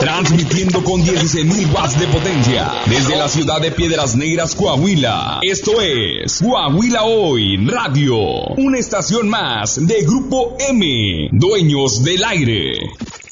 transmitiendo con 16.000 watts de potencia desde la ciudad de Piedras Negras, Coahuila. Esto es Coahuila Hoy Radio, una estación más de Grupo M, dueños del aire.